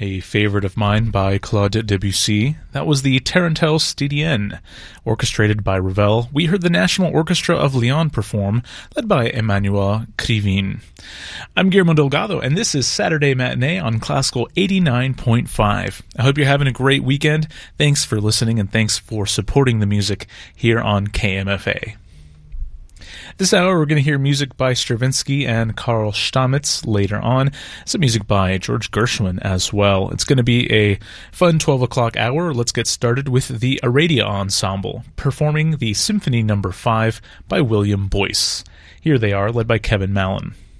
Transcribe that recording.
a favorite of mine by Claude Debussy. That was the Tarentelle Stydienne, orchestrated by Ravel. We heard the National Orchestra of Lyon perform, led by Emmanuel Krivine. I'm Guillermo Delgado, and this is Saturday Matinee on Classical 89.5. I hope you're having a great weekend. Thanks for listening, and thanks for supporting the music here on KMFA. This hour, we're going to hear music by Stravinsky and Karl Stamitz later on. Some music by George Gershwin as well. It's going to be a fun 12 o'clock hour. Let's get started with the Aradia Ensemble, performing the Symphony No. 5 by William Boyce. Here they are, led by Kevin Mallon.